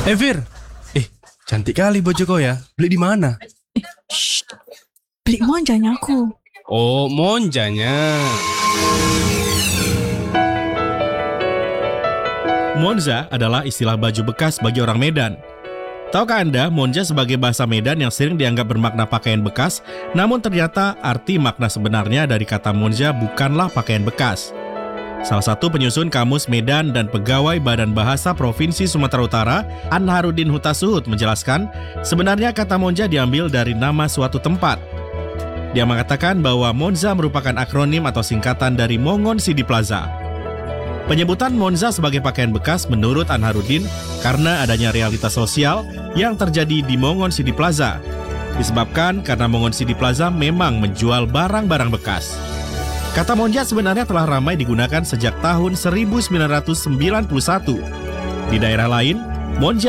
Fir, cantik kali baju kau ya. Beli di mana? Shh, beli monjanya aku. Oh, monjanya. Monza adalah istilah baju bekas bagi orang Medan. Tahukah Anda, monja sebagai bahasa Medan yang sering dianggap bermakna pakaian bekas, namun ternyata arti makna sebenarnya dari kata monja bukanlah pakaian bekas. Salah satu penyusun Kamus Medan dan pegawai Badan Bahasa Provinsi Sumatera Utara, Anharudin Hutasuhud menjelaskan, sebenarnya kata monja diambil dari nama suatu tempat. Dia mengatakan bahwa Monza merupakan akronim atau singkatan dari Mongon Sidi Plaza. Penyebutan Monza sebagai pakaian bekas menurut Anharudin karena adanya realitas sosial yang terjadi di Mongon Sidi Plaza. Disebabkan karena Mongon Sidi Plaza memang menjual barang-barang bekas. Kata monja sebenarnya telah ramai digunakan sejak tahun 1991. Di daerah lain, monja